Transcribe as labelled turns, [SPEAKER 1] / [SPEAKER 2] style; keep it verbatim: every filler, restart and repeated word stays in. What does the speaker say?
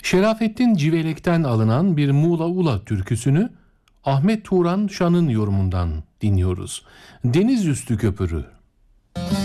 [SPEAKER 1] Şerafettin Civelek'ten alınan bir Muğla Ula türküsünü Ahmet Turan Şan'ın yorumundan dinliyoruz. Deniz Üstü Köpürü.